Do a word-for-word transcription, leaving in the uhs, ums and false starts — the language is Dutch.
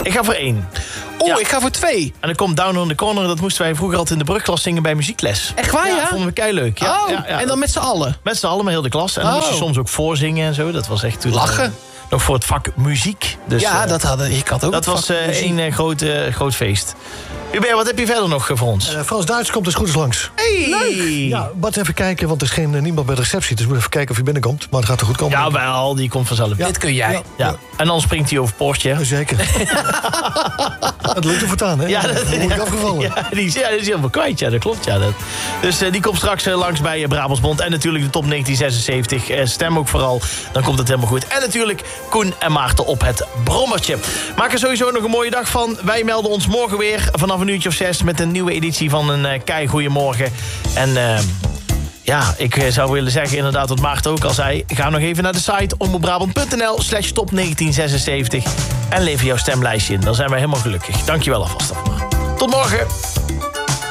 Ik ga voor één. Oeh, Ja. ik ga voor twee. En dan komt Down on the Corner. Dat moesten wij vroeger altijd in de brugklas zingen bij muziekles. Echt waar, ja? vonden we keileuk. Ja, oh, ja, ja. en dan met z'n allen? Met z'n allen, met heel de klas. En dan moest je Oh. soms ook voorzingen en zo. Dat was echt toen... Lachen. Uh, nog voor het vak muziek. Dus, ja, uh, dat hadden, ik had ook dat het was vak uh, muziek. één uh, groot, uh, groot feest. Hubert, wat heb je verder nog uh, voor ons? Uh, Frans-Duits komt dus goed eens langs. Hey! Leuk! Ja, Bart, even kijken, want er is geen, uh, niemand bij de receptie. Dus we moeten even kijken of hij binnenkomt. Maar het gaat er goed komen. Jawel, die komt vanzelf. Ja. Dit kun jij. Ja. Ja. En dan springt hij over het poortje. Ja, zeker. Het lukt er voortaan, hè? Ja, dat, dat moet ik afgevallen. Ja, die is, ja, die is helemaal kwijt, ja, dat klopt. Ja, dat. Dus uh, die komt straks uh, langs bij uh, Brabantsbond. En natuurlijk de top negentien zesenzeventig. Uh, stem ook vooral, dan komt het helemaal goed. En natuurlijk Koen en Maarten op het brommertje. Maak er sowieso nog een mooie dag van. Wij melden ons morgen weer vanaf een uurtje of zes... met een nieuwe editie van een uh, kei goeiemorgen. En... Uh, Ja, ik zou willen zeggen, inderdaad, wat Maarten ook al zei... ga nog even naar de site omroepbrabant.nl slash top negentien zesenzeventig... en lever jouw stemlijstje in. Dan zijn wij helemaal gelukkig. Dankjewel alvast. Tot morgen.